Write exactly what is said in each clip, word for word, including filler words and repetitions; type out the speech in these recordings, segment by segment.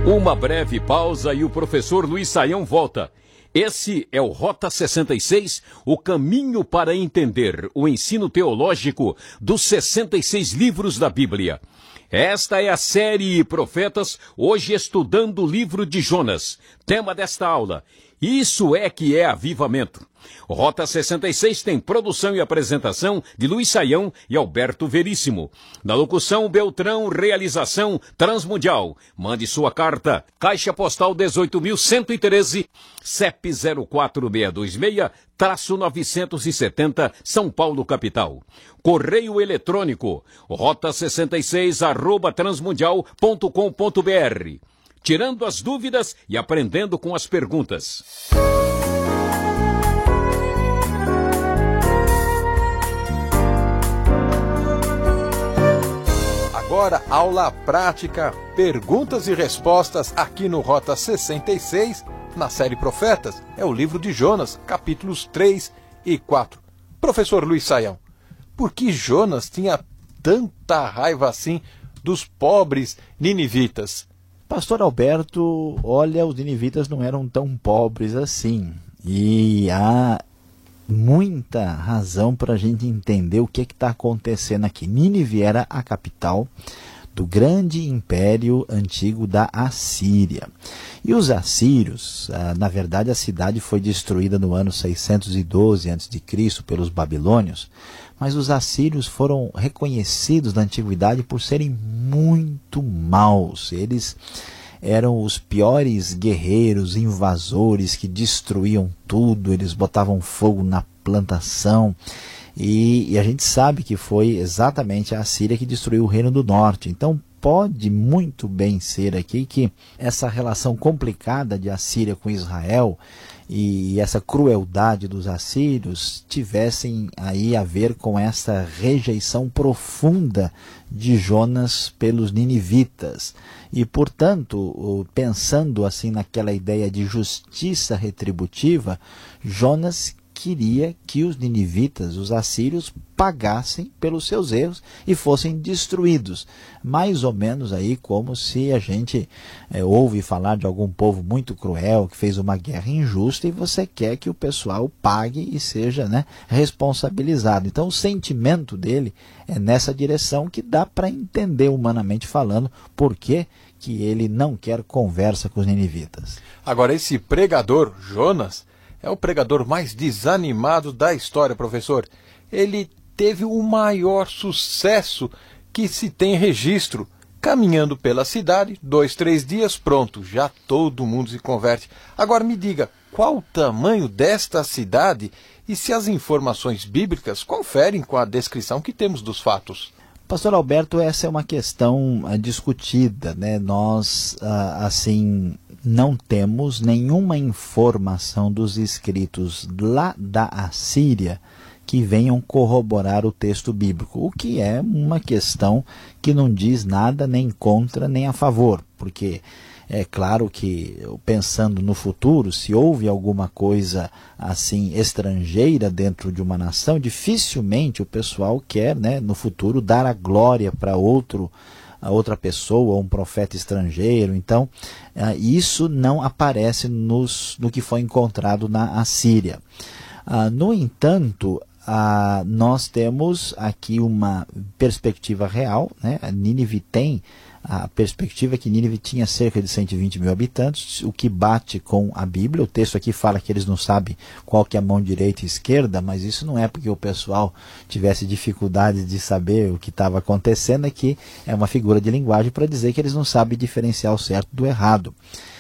Uma breve pausa e o professor Luiz Saião volta. Esse é o Rota sessenta e seis, o caminho para entender o ensino teológico dos sessenta e seis livros da Bíblia. Esta é a série Profetas, hoje estudando o livro de Jonas. Tema desta aula: isso é que é avivamento. O Rota sessenta e seis tem produção e apresentação de Luiz Saião e Alberto Veríssimo. Na locução, Beltrão, realização Transmundial. Mande sua carta, Caixa Postal dezoito mil cento e treze, C E P zero quatro seis dois seis, novecentos e setenta, São Paulo, capital. Correio eletrônico, rota sessenta e seis, arroba transmundial ponto com ponto br. Tirando as dúvidas e aprendendo com as perguntas. Agora, aula prática, perguntas e respostas aqui no Rota sessenta e seis, na série Profetas. É o livro de Jonas, capítulos três e quatro. Professor Luiz Saião, por que Jonas tinha tanta raiva assim dos pobres ninivitas? Pastor Alberto, olha, os ninivitas não eram tão pobres assim. E há muita razão para a gente entender o que está acontecendo aqui. Nínive era a capital do grande império antigo da Assíria. E os assírios, na verdade a cidade foi destruída no ano seiscentos e doze antes de Cristo pelos babilônios, mas os assírios foram reconhecidos na antiguidade por serem muito maus. Eles eram os piores guerreiros, invasores que destruíam tudo, eles botavam fogo na plantação. E, e a gente sabe que foi exatamente a Assíria que destruiu o Reino do Norte. Então pode muito bem ser aqui que essa relação complicada de Assíria com Israel e essa crueldade dos assírios tivessem aí a ver com essa rejeição profunda de Jonas pelos ninivitas. E, portanto, pensando assim naquela ideia de justiça retributiva, Jonas queria que os ninivitas, os assírios, pagassem pelos seus erros e fossem destruídos. Mais ou menos aí como se a gente é, ouve falar de algum povo muito cruel, que fez uma guerra injusta e você quer que o pessoal pague e seja, né, responsabilizado. Então o sentimento dele é nessa direção, que dá para entender humanamente falando por que que ele não quer conversa com os ninivitas. Agora, esse pregador, Jonas, é o pregador mais desanimado da história, professor. Ele teve o maior sucesso que se tem registro. Caminhando pela cidade, dois, três dias, pronto, já todo mundo se converte. Agora me diga, qual o tamanho desta cidade e se as informações bíblicas conferem com a descrição que temos dos fatos? Pastor Alberto, essa é uma questão uh, discutida, né? Nós, uh, assim, não temos nenhuma informação dos escritos lá da Assíria que venham corroborar o texto bíblico, o que é uma questão que não diz nada nem contra nem a favor, porque é claro que, pensando no futuro, se houve alguma coisa assim estrangeira dentro de uma nação, dificilmente o pessoal quer, né, no futuro, dar a glória para outro, a outra pessoa, um profeta estrangeiro. Então, uh, isso não aparece nos, no que foi encontrado na Assíria. Uh, no entanto, uh, nós temos aqui uma perspectiva real, né? A Nínive tem a perspectiva que Nínive tinha cerca de cento e vinte mil habitantes, o que bate com a Bíblia. O texto aqui fala que eles não sabem qual que é a mão direita e esquerda, mas isso não é porque o pessoal tivesse dificuldade de saber o que estava acontecendo, aqui é uma figura de linguagem para dizer que eles não sabem diferenciar o certo do errado.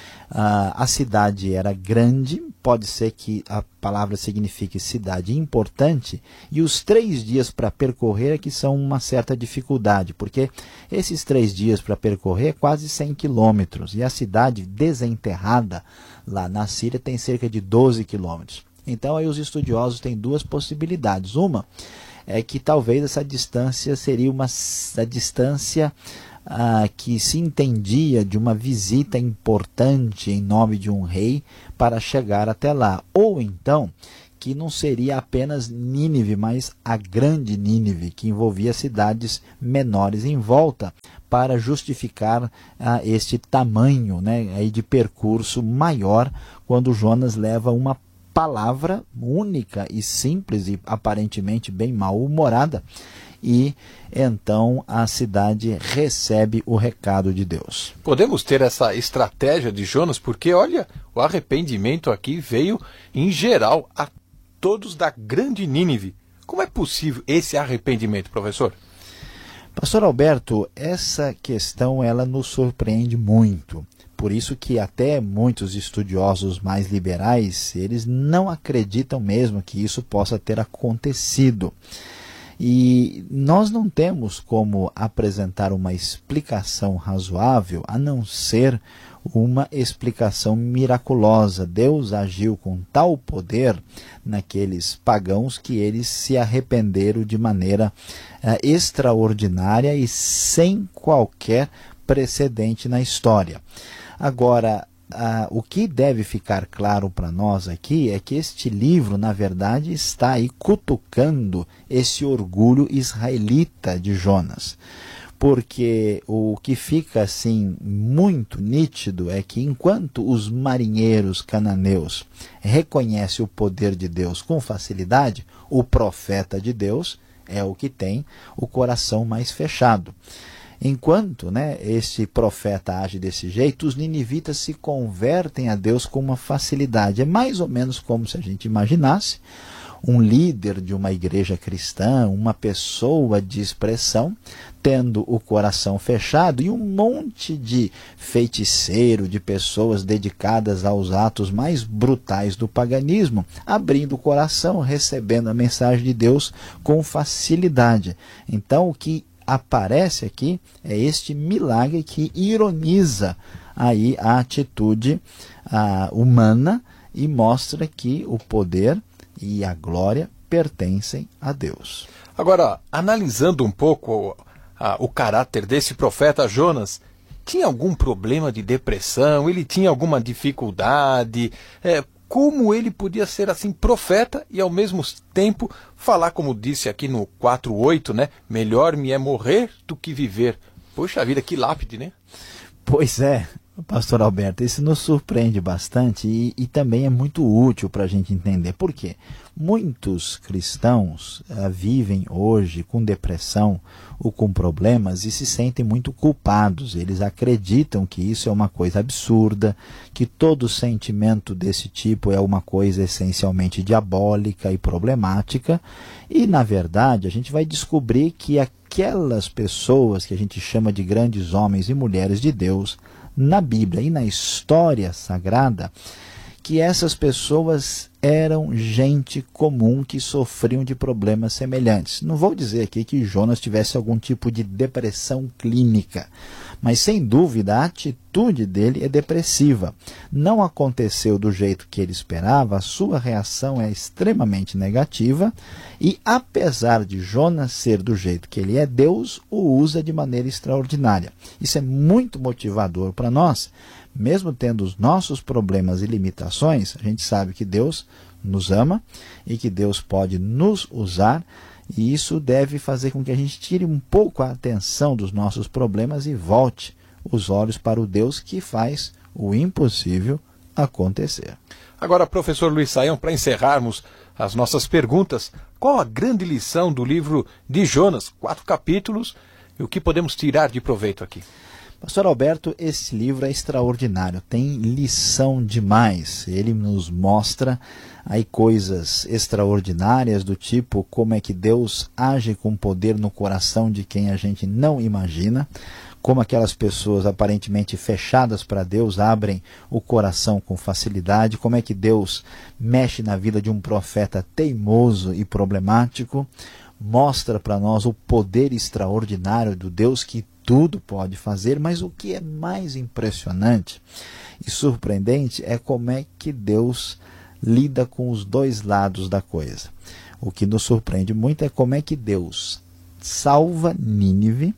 Uh, a cidade era grande, pode ser que a palavra signifique cidade importante, e os três dias para percorrer é que são uma certa dificuldade, porque esses três dias para percorrer é quase cem quilômetros, e a cidade desenterrada lá na Síria tem cerca de doze quilômetros. Então aí os estudiosos têm duas possibilidades. Uma é que talvez essa distância seria uma a distância Ah, que se entendia de uma visita importante em nome de um rei para chegar até lá. Ou então que não seria apenas Nínive, mas a grande Nínive, que envolvia cidades menores em volta, para justificar ah, este tamanho, né, aí de percurso maior, quando Jonas leva uma palavra única e simples e aparentemente bem mal-humorada, e então a cidade recebe o recado de Deus. Podemos ter essa estratégia de Jonas, porque olha, o arrependimento aqui veio em geral a todos da grande Nínive. Como é possível esse arrependimento, professor? Pastor Alberto, essa questão ela nos surpreende muito. Por isso que até muitos estudiosos mais liberais, eles não acreditam mesmo que isso possa ter acontecido. E nós não temos como apresentar uma explicação razoável a não ser uma explicação miraculosa. Deus agiu com tal poder naqueles pagãos que eles se arrependeram de maneira uh, extraordinária e sem qualquer precedente na história. Agora, Uh, o que deve ficar claro para nós aqui é que este livro, na verdade, está aí cutucando esse orgulho israelita de Jonas. Porque o que fica assim muito nítido é que enquanto os marinheiros cananeus reconhecem o poder de Deus com facilidade, o profeta de Deus é o que tem o coração mais fechado. Enquanto né, este profeta age desse jeito, os ninivitas se convertem a Deus com uma facilidade. É mais ou menos como se a gente imaginasse um líder de uma igreja cristã, uma pessoa de expressão, tendo o coração fechado e um monte de feiticeiro, de pessoas dedicadas aos atos mais brutais do paganismo, abrindo o coração, recebendo a mensagem de Deus com facilidade. Então, o que aparece aqui é este milagre que ironiza aí a atitude a, humana e mostra que o poder e a glória pertencem a Deus. Agora, analisando um pouco a, o caráter desse profeta Jonas, tinha algum problema de depressão? Ele tinha alguma dificuldade? É, como ele podia ser assim profeta e ao mesmo tempo falar, como disse aqui no quatro oito, né? Melhor me é morrer do que viver. Poxa vida, que lápide, né? Pois é, pastor Alberto, isso nos surpreende bastante e, e também é muito útil para a gente entender. Por quê? Muitos cristãos uh, vivem hoje com depressão ou com problemas e se sentem muito culpados. Eles acreditam que isso é uma coisa absurda, que todo sentimento desse tipo é uma coisa essencialmente diabólica e problemática. E, na verdade, a gente vai descobrir que aquelas pessoas que a gente chama de grandes homens e mulheres de Deus, na Bíblia e na história sagrada, que essas pessoas eram gente comum que sofriam de problemas semelhantes. Não vou dizer aqui que Jonas tivesse algum tipo de depressão clínica, mas sem dúvida a atitude dele é depressiva. Não aconteceu do jeito que ele esperava, a sua reação é extremamente negativa e apesar de Jonas ser do jeito que ele é, Deus o usa de maneira extraordinária. Isso é muito motivador para nós. Mesmo tendo os nossos problemas e limitações, a gente sabe que Deus nos ama e que Deus pode nos usar, e isso deve fazer com que a gente tire um pouco a atenção dos nossos problemas e volte os olhos para o Deus que faz o impossível acontecer. Agora, professor Luiz Saião, para encerrarmos as nossas perguntas, qual a grande lição do livro de Jonas? Quatro capítulos, e o que podemos tirar de proveito aqui? Pastor Alberto, esse livro é extraordinário, tem lição demais. Ele nos mostra aí coisas extraordinárias do tipo como é que Deus age com poder no coração de quem a gente não imagina, como aquelas pessoas aparentemente fechadas para Deus abrem o coração com facilidade, como é que Deus mexe na vida de um profeta teimoso e problemático, mostra para nós o poder extraordinário do Deus que tudo pode fazer, mas o que é mais impressionante e surpreendente é como é que Deus lida com os dois lados da coisa. O que nos surpreende muito é como é que Deus salva Nínive,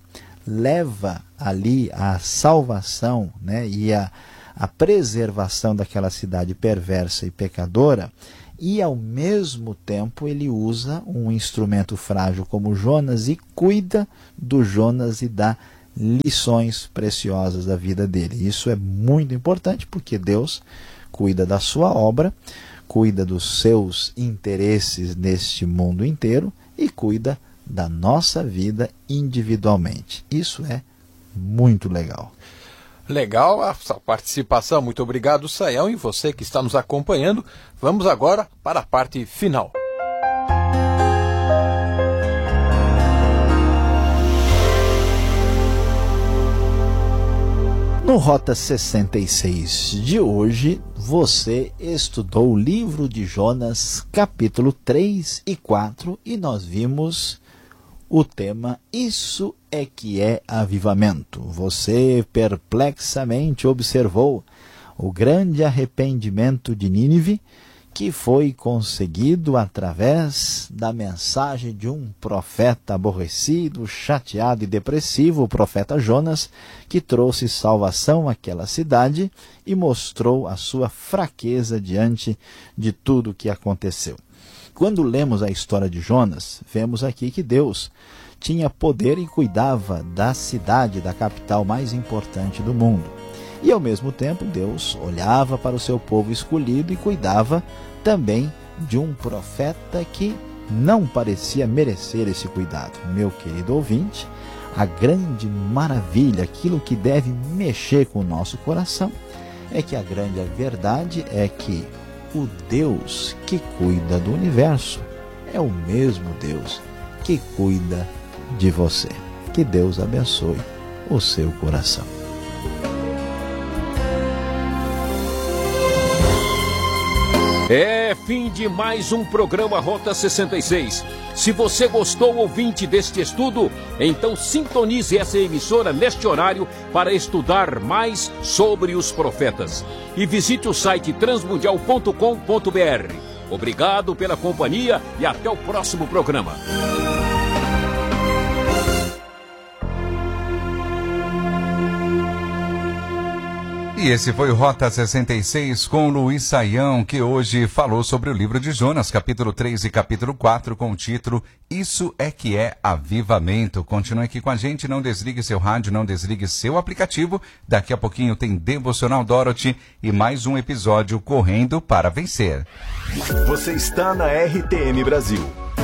leva ali a salvação, né, e a, a preservação daquela cidade perversa e pecadora, e ao mesmo tempo ele usa um instrumento frágil como Jonas e cuida do Jonas e dá lições preciosas da vida dele. Isso é muito importante porque Deus cuida da sua obra, cuida dos seus interesses neste mundo inteiro e cuida da nossa vida individualmente. Isso é muito legal. Legal a sua participação. Muito obrigado, Saião, e você que está nos acompanhando. Vamos agora para a parte final. No Rota sessenta e seis de hoje, você estudou o livro de Jonas, capítulo três e quatro, e nós vimos o tema Isso é que é avivamento. Você perplexamente observou o grande arrependimento de Nínive, que foi conseguido através da mensagem de um profeta aborrecido, chateado e depressivo, o profeta Jonas, que trouxe salvação àquela cidade e mostrou a sua fraqueza diante de tudo o que aconteceu. Quando lemos a história de Jonas, vemos aqui que Deus tinha poder e cuidava da cidade, da capital mais importante do mundo. E ao mesmo tempo Deus olhava para o seu povo escolhido e cuidava também de um profeta que não parecia merecer esse cuidado. Meu querido ouvinte, a grande maravilha, aquilo que deve mexer com o nosso coração, é que a grande verdade é que o Deus que cuida do universo é o mesmo Deus que cuida de você. Que Deus abençoe o seu coração. É fim de mais um programa Rota sessenta e seis. Se você gostou, ouvinte, deste estudo, então sintonize essa emissora neste horário para estudar mais sobre os profetas. E visite o site transmundial ponto com ponto br. Obrigado pela companhia e até o próximo programa. E esse foi o Rota sessenta e seis com Luiz Saião, que hoje falou sobre o livro de Jonas, capítulo três e capítulo quatro, com o título Isso é que é avivamento. Continue aqui com a gente, não desligue seu rádio, não desligue seu aplicativo. Daqui a pouquinho tem Devocional Dorothy e mais um episódio Correndo para Vencer. Você está na R T M Brasil.